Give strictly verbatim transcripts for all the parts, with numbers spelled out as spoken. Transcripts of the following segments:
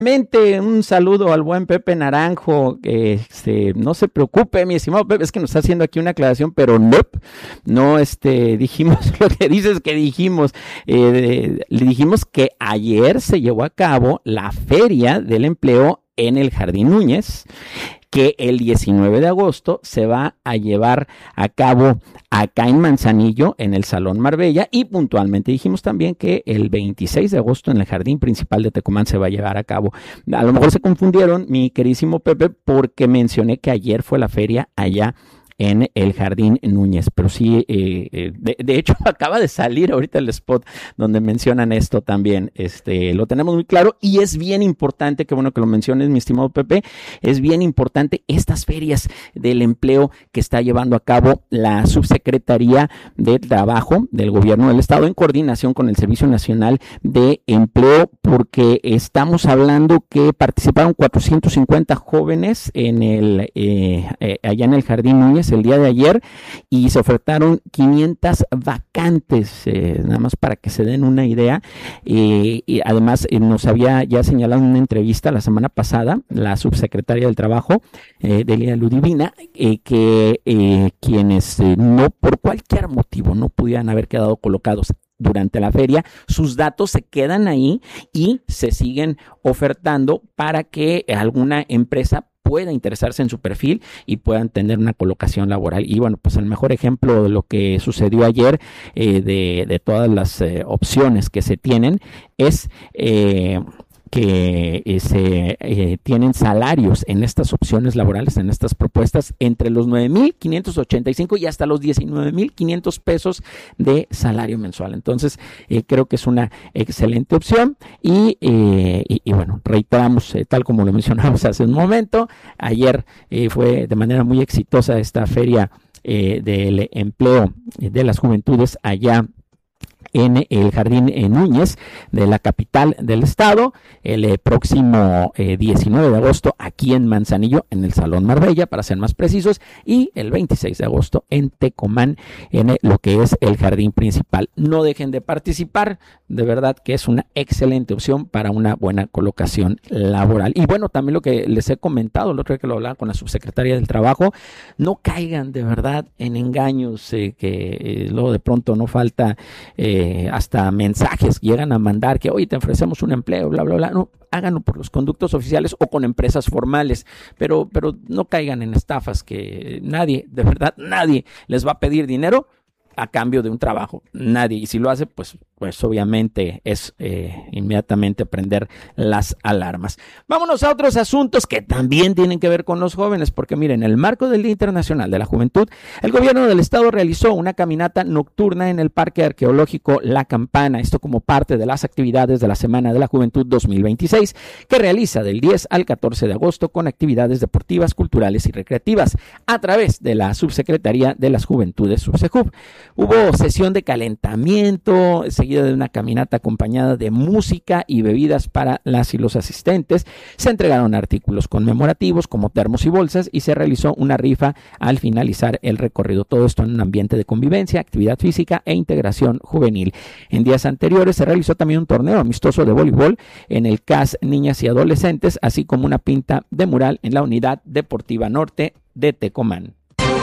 Un saludo al buen Pepe Naranjo, que este, no se preocupe, mi estimado Pepe, es que nos está haciendo aquí una aclaración, pero no, no este, dijimos lo que dices que dijimos, eh, le dijimos que ayer se llevó a cabo la Feria del Empleo en el Jardín Núñez, que el diecinueve de agosto se va a llevar a cabo acá en Manzanillo, en el Salón Marbella, y puntualmente dijimos también que el veintiséis de agosto en el Jardín Principal de Tecomán se va a llevar a cabo. A lo mejor se confundieron, mi queridísimo Pepe, porque mencioné que ayer fue la feria allá en el Jardín Núñez, pero sí, eh, de, de hecho acaba de salir ahorita el spot donde mencionan esto también, este, lo tenemos muy claro y es bien importante, que bueno que lo menciones, mi estimado Pepe, es bien importante estas ferias del empleo que está llevando a cabo la Subsecretaría de Trabajo del Gobierno del Estado en coordinación con el Servicio Nacional de Empleo, porque estamos hablando que participaron cuatrocientos cincuenta jóvenes en el, eh, eh, allá en el Jardín Núñez el día de ayer y se ofertaron quinientas vacantes, eh, nada más para que se den una idea. Eh, y además eh, nos había ya señalado en una entrevista la semana pasada la subsecretaria del Trabajo, eh, Delia Ludivina, eh, que eh, quienes eh, no, por cualquier motivo, no pudieran haber quedado colocados durante la feria, sus datos se quedan ahí y se siguen ofertando para que alguna empresa pueda interesarse en su perfil y puedan tener una colocación laboral. Y bueno, pues el mejor ejemplo de lo que sucedió ayer, eh, de, de todas las eh, opciones que se tienen, es eh, que eh, se eh, tienen salarios en estas opciones laborales, en estas propuestas, entre los nueve mil quinientos ochenta y cinco y hasta los diecinueve mil quinientos pesos de salario mensual. Entonces, eh, creo que es una excelente opción y, eh, y, y bueno, reiteramos, eh, tal como lo mencionamos hace un momento, ayer eh, fue de manera muy exitosa esta feria eh, del empleo de las juventudes allá en el Jardín eh, Núñez de la capital del estado, el eh, próximo eh, diecinueve de agosto aquí en Manzanillo, en el Salón Marbella, para ser más precisos, y el veintiséis de agosto en Tecomán, en eh, lo que es el Jardín Principal. No dejen de participar, de verdad que es una excelente opción para una buena colocación laboral. Y bueno, también lo que les he comentado, el otro día que lo hablaba con la subsecretaria del Trabajo, no caigan de verdad en engaños, eh, que eh, luego de pronto no falta eh, Eh, hasta mensajes llegan a mandar que hoy te ofrecemos un empleo, bla, bla, bla. No, háganlo por los conductos oficiales o con empresas formales, pero, pero no caigan en estafas, que nadie, de verdad, nadie les va a pedir dinero a cambio de un trabajo, nadie, y si lo hace, pues, pues obviamente es eh, inmediatamente prender las alarmas. Vámonos a otros asuntos que también tienen que ver con los jóvenes, porque miren, en el marco del Día Internacional de la Juventud, el gobierno del estado realizó una caminata nocturna en el Parque Arqueológico La Campana, esto como parte de las actividades de la Semana de la Juventud dos mil veintiséis, que realiza del diez al catorce de agosto con actividades deportivas, culturales y recreativas, a través de la Subsecretaría de las Juventudes, Subsejub. Hubo sesión de calentamiento, seguida de una caminata acompañada de música y bebidas para las y los asistentes. Se entregaron artículos conmemorativos como termos y bolsas y se realizó una rifa al finalizar el recorrido. Todo esto en un ambiente de convivencia, actividad física e integración juvenil. En días anteriores se realizó también un torneo amistoso de voleibol en el C A S Niñas y Adolescentes, así como una pinta de mural en la Unidad Deportiva Norte de Tecomán.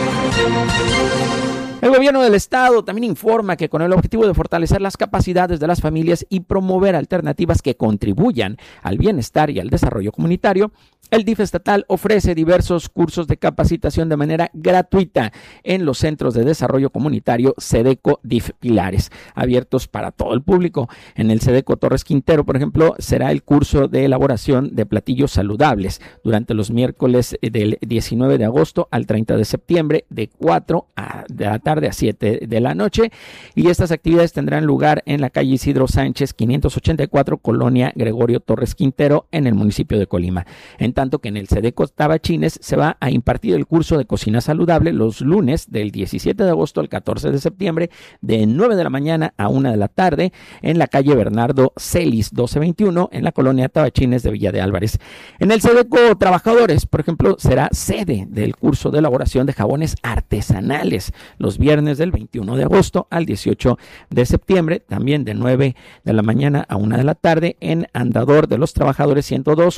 El gobierno del estado también informa que con el objetivo de fortalecer las capacidades de las familias y promover alternativas que contribuyan al bienestar y al desarrollo comunitario, el D I F estatal ofrece diversos cursos de capacitación de manera gratuita en los Centros de Desarrollo Comunitario SEDECO D I F Pilares, abiertos para todo el público. En el SEDECO Torres Quintero, por ejemplo, será el curso de elaboración de platillos saludables durante los miércoles del diecinueve de agosto al treinta de septiembre de cuatro a, de la tarde a siete de la noche, y estas actividades tendrán lugar en la calle Isidro Sánchez quinientos ochenta y cuatro, Colonia Gregorio Torres Quintero, en el municipio de Colima. En tanto que en el SEDECO Tabachines se va a impartir el curso de cocina saludable los lunes del diecisiete de agosto al catorce de septiembre de nueve de la mañana a una de la tarde en la calle Bernardo Celis doce veintiuno en la colonia Tabachines de Villa de Álvarez. En el SEDECO Trabajadores, por ejemplo, será sede del curso de elaboración de jabones artesanales los los viernes del veintiuno de agosto al dieciocho de septiembre, también de nueve de la mañana a una de la tarde en Andador de los Trabajadores ciento dos